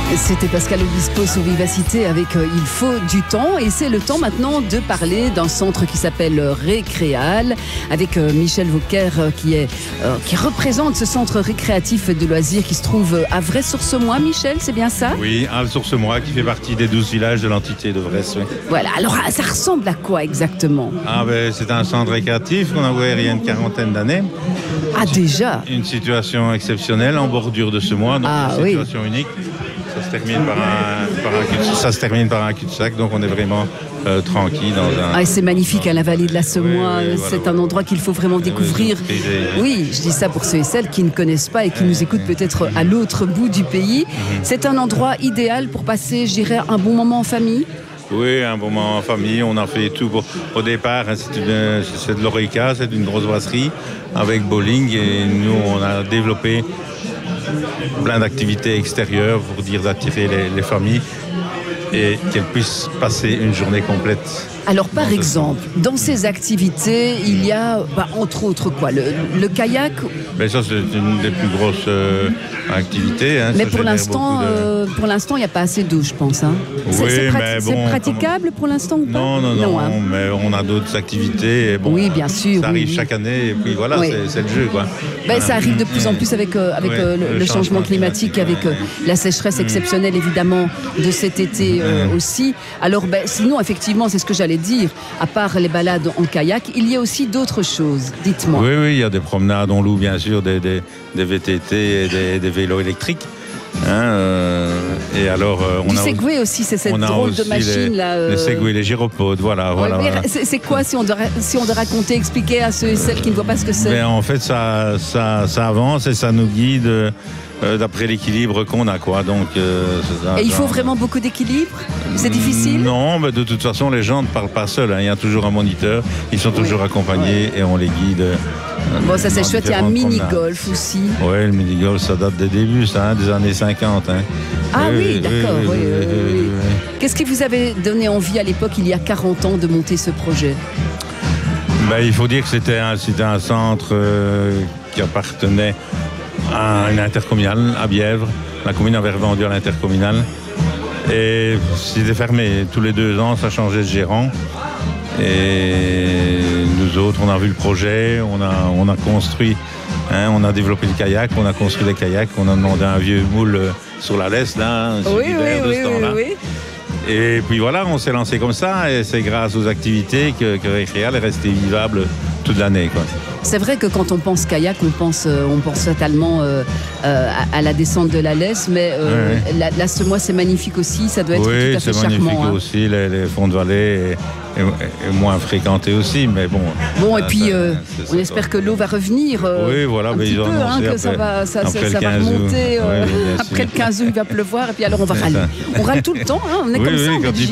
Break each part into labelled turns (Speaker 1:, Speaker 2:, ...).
Speaker 1: C'était Pascal Obispo sur Vivacité avec Il faut du temps, et c'est le temps maintenant de parler d'un centre qui s'appelle Récréal avec Michel Vauquer qui représente ce centre récréatif de loisirs qui se trouve à Vray-sur-Semois. Michel, c'est bien ça?
Speaker 2: Oui, à Vray-sur-Semois qui fait partie des 12 villages de l'entité de Vray. Oui.
Speaker 1: Voilà, alors ça ressemble à quoi exactement?
Speaker 2: C'est un centre récréatif qu'on a ouvert il y a une quarantaine d'années.
Speaker 1: Ah déjà?
Speaker 2: Une situation exceptionnelle en bordure de Semois, donc une situation unique. Ça se termine par un cul-de-sac, donc on est vraiment tranquille dans un...
Speaker 1: Ah, c'est magnifique, à la vallée de la Semois, c'est un endroit qu'il faut vraiment découvrir. Oui, je dis ça pour ceux et celles qui ne connaissent pas et qui nous écoutent peut-être à l'autre bout du pays. C'est un endroit idéal pour passer, je dirais, un bon moment en famille.
Speaker 2: Oui, un bon moment en famille. On a fait tout au départ. C'est de l'Oreca, c'est une grosse brasserie avec bowling, et nous on a développé plein d'activités extérieures pour dire d'attirer les familles et qu'elles puissent passer une journée complète.
Speaker 1: Alors par exemple, dans ces activités, il y a entre autres quoi, le kayak.
Speaker 2: Mais ça c'est une des plus grosses activités.
Speaker 1: Mais pour l'instant, il n'y a pas assez d'eau, je pense. Hein.
Speaker 2: Oui,
Speaker 1: c'est praticable pour l'instant ou pas?
Speaker 2: Non, hein. Mais on a d'autres activités. Et
Speaker 1: oui, bien sûr.
Speaker 2: Ça arrive chaque année, et puis voilà, c'est le jeu, quoi.
Speaker 1: Ça arrive de plus en plus avec le changement climatique, avec la sécheresse exceptionnelle évidemment de cet été aussi. Alors sinon, effectivement, c'est ce que j'allais dire, à part les balades en kayak, il y a aussi d'autres choses, dites-moi.
Speaker 2: Oui, il y a des promenades, on loue bien sûr des VTT et des vélos électriques. Et alors,
Speaker 1: on a Segway aussi, c'est cette drôle de machine là.
Speaker 2: Les Segway, les gyropodes, voilà.
Speaker 1: C'est quoi, si on doit raconter, expliquer à ceux et celles qui ne voient pas ce que c'est?
Speaker 2: En fait, ça avance et ça nous guide d'après l'équilibre qu'on a, quoi. Donc,
Speaker 1: et il faut vraiment beaucoup d'équilibre? C'est difficile?
Speaker 2: Non, mais de toute façon, les gens ne parlent pas seuls. Il y a toujours un moniteur, ils sont toujours accompagnés et on les guide.
Speaker 1: Ça c'est chouette, il y a un mini-golf aussi.
Speaker 2: Oui, le mini-golf, ça date des débuts, des années 50.
Speaker 1: Oui, d'accord. Oui. Qu'est-ce qui vous avait donné envie à l'époque, il y a 40 ans, de monter ce projet?
Speaker 2: Il faut dire que c'était un centre qui appartenait à une intercommunale à Bièvre. La commune avait revendu à l'intercommunale. Et c'était fermé. Tous les 2 ans, ça changeait de gérant. Et nous autres, on a vu le projet, on a construit, on a développé le kayak, on a construit les kayaks, on a demandé un vieux moule sur la laisse, là,
Speaker 1: oui.
Speaker 2: Et puis voilà, on s'est lancé comme ça, et c'est grâce aux activités que Récréal est resté vivable toute l'année, quoi.
Speaker 1: C'est vrai que quand on pense kayak, on pense totalement à la descente de la Laisse, mais la Semois, c'est magnifique aussi, ça doit être tout à fait charmant. Oui, c'est magnifique
Speaker 2: aussi, les fonds de vallée est moins fréquentés aussi, mais bon.
Speaker 1: Et puis on espère que l'eau va revenir un petit peu, que ça va remonter. Après le 15 août, il va pleuvoir, et puis alors on va râler. On râle tout le temps, on est comme ça en Belgique.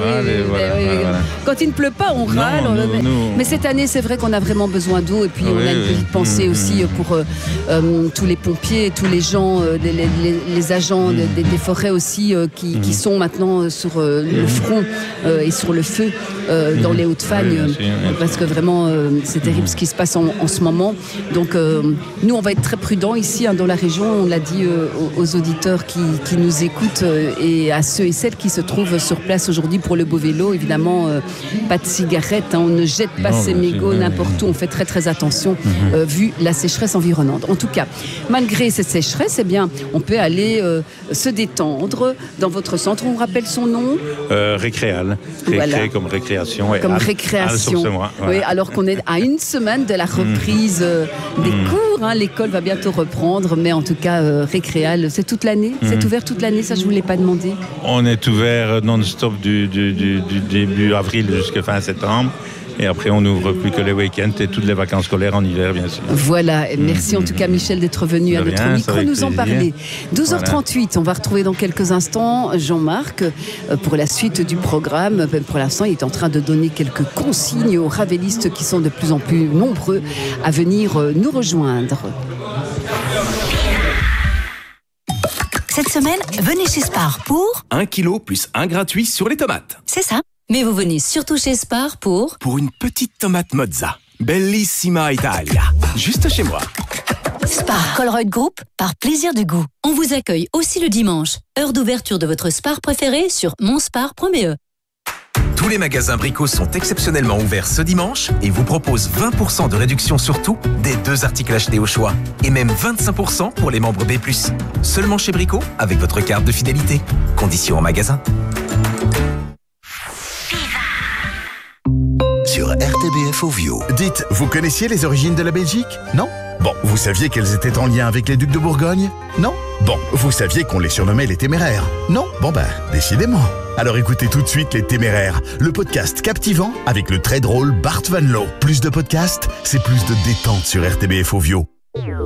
Speaker 1: Quand il ne pleut pas, on râle. Mais cette année, c'est vrai qu'on a vraiment besoin d'eau, et puis on a une petite pensée aussi pour tous les pompiers, tous les gens, les agents des forêts aussi qui sont maintenant sur le front et sur le feu dans les Hauts-de-Fagne, parce que vraiment c'est terrible ce qui se passe en ce moment. Donc nous on va être très prudents ici dans la région, on l'a dit aux auditeurs qui nous écoutent et à ceux et celles qui se trouvent sur place aujourd'hui pour le beau vélo. Évidemment, pas de cigarettes, on ne jette pas ses mégots n'importe où, on fait très très attention vu la sécheresse environnante. En tout cas, malgré cette sécheresse, on peut aller se détendre dans votre centre. On rappelle son nom?
Speaker 2: Récréal. Récré comme récréation.
Speaker 1: Comme récréation. Oui, alors qu'on est à une semaine de la reprise des cours. L'école va bientôt reprendre, mais en tout cas, Récréal, c'est toute l'année? C'est ouvert toute l'année, ça je ne vous l'ai pas demandé. On
Speaker 2: est ouvert non-stop du début avril jusqu'à fin septembre. Et après, on n'ouvre plus que les week-ends et toutes les vacances scolaires en hiver, bien sûr.
Speaker 1: Voilà, merci en tout cas Michel d'être venu à notre micro nous en parler. 12h38, on va retrouver dans quelques instants Jean-Marc pour la suite du programme. Pour l'instant, il est en train de donner quelques consignes aux ravélistes qui sont de plus en plus nombreux à venir nous rejoindre.
Speaker 3: Cette semaine, venez chez Spar pour
Speaker 4: 1 kilo plus 1 gratuit sur les tomates.
Speaker 3: C'est ça. Mais vous venez surtout chez Spar pour
Speaker 4: une petite tomate mozza. Bellissima Italia. Juste chez moi.
Speaker 3: Spar Colruyt Group, par plaisir du goût.
Speaker 5: On vous accueille aussi le dimanche. Heure d'ouverture de votre Spar préféré sur monspar.be.
Speaker 4: Tous les magasins Brico sont exceptionnellement ouverts ce dimanche et vous proposent 20% de réduction sur tout, des 2 articles achetés au choix. Et même 25% pour les membres B+. Seulement chez Brico, avec votre carte de fidélité. Conditions en magasin.
Speaker 6: Sur RTBF Ovio.
Speaker 7: Dites, vous connaissiez les origines de la Belgique? Non? Bon, vous saviez qu'elles étaient en lien avec les ducs de Bourgogne? Non? Bon, vous saviez qu'on les surnommait les Téméraires? Non? Bon décidément. Alors écoutez tout de suite Les Téméraires, le podcast captivant avec le très drôle Bart Van Loo. Plus de podcasts, c'est plus de détente sur RTBF Ovio.